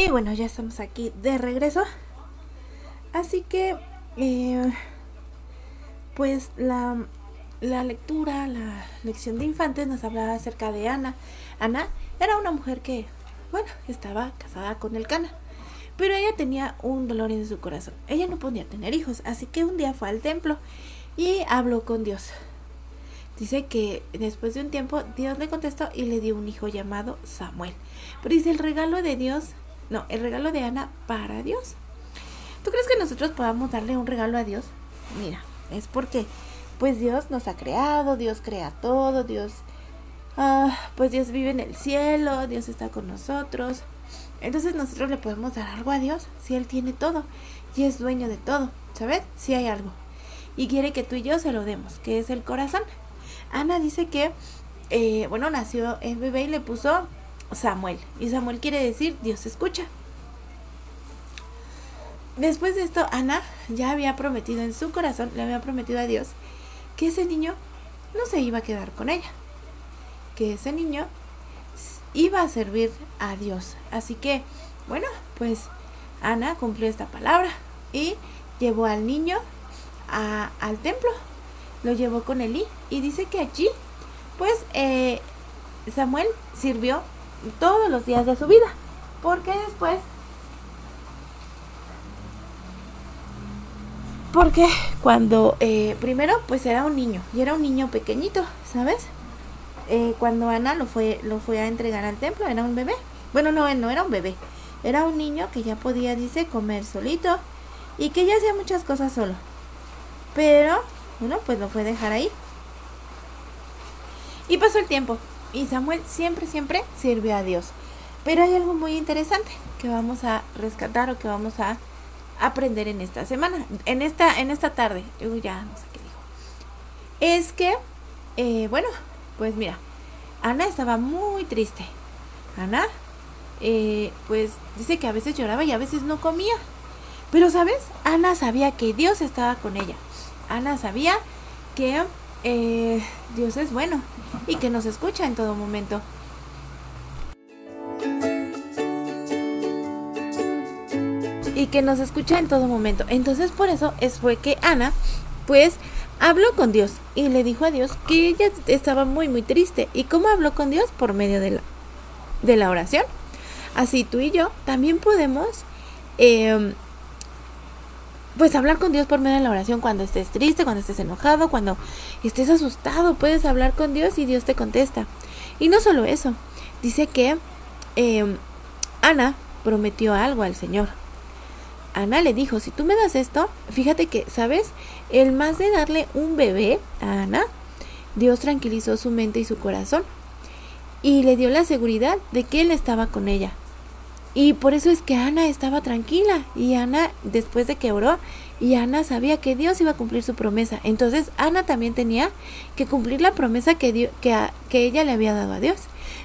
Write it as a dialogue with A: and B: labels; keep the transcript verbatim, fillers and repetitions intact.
A: Y bueno, ya estamos aquí de regreso. Así que, eh, pues la, la lectura, la lección de infantes nos hablaba acerca de Ana. Ana era una mujer que, bueno, estaba casada con el Cana. Pero ella tenía un dolor en su corazón. Ella no podía tener hijos, así que un día fue al templo y habló con Dios. Dice que después de un tiempo Dios le contestó y le dio un hijo llamado Samuel. Pero dice el regalo de Dios, no, el regalo de Ana para Dios. ¿Tú crees que nosotros podamos darle un regalo a Dios? Mira, es porque pues Dios nos ha creado, Dios crea todo, Dios, ah, pues Dios vive en el cielo, Dios está con nosotros. Entonces nosotros le podemos dar algo a Dios si Él tiene todo y es dueño de todo, ¿sabes? Si hay algo. Y quiere que tú y yo se lo demos, que es el corazón. Ana dice que, eh, bueno, nació el bebé y le puso Samuel. Y Samuel quiere decir Dios escucha. Después de esto, Ana ya había prometido en su corazón, le había prometido a Dios que ese niño no se iba a quedar con ella. Que ese niño iba a servir a Dios. Así que, bueno, pues Ana cumplió esta palabra y llevó al niño a, al templo. Lo llevó con Elí y dice que allí, pues, eh, Samuel sirvió todos los días de su vida. Porque después, porque cuando, eh, primero, pues era un niño, y era un niño pequeñito, ¿sabes? Eh, cuando Ana lo fue, lo fue a entregar al templo, era un bebé. Bueno, no, no era un bebé. Era un niño que ya podía, dice, comer solito y que ya hacía muchas cosas solo. Pero, bueno, pues lo fue a dejar ahí. Y pasó el tiempo. Y Samuel siempre, siempre sirvió a Dios. Pero hay algo muy interesante que vamos a rescatar o que vamos a aprender en esta semana. En esta, en esta tarde. Uy, ya no sé qué dijo. Es que, eh, bueno, pues mira, Ana estaba muy triste. Ana, eh, pues dice que a veces lloraba y a veces no comía. Pero, ¿sabes? Ana sabía que Dios estaba con ella. Ana sabía que eh, Dios es bueno y que nos escucha en todo momento. Y que nos escucha en todo momento. Entonces, por eso es fue que Ana, pues, habló con Dios y le dijo a Dios que ella estaba muy muy triste. ¿Y cómo habló con Dios? Por medio de la, de la oración. Así tú y yo también podemos eh, pues hablar con Dios por medio de la oración. Cuando estés triste, cuando estés enojado, cuando estés asustado, puedes hablar con Dios y Dios te contesta. Y no solo eso, dice que eh, Ana prometió algo al Señor. Ana le dijo, si tú me das esto, fíjate que, ¿sabes? El más de darle un bebé a Ana, Dios tranquilizó su mente y su corazón y le dio la seguridad de que Él estaba con ella. Y por eso es que Ana estaba tranquila y Ana, después de que oró, y Ana sabía que Dios iba a cumplir su promesa. Entonces Ana también tenía que cumplir la promesa que, Dios, que, a, que ella le había dado a Dios.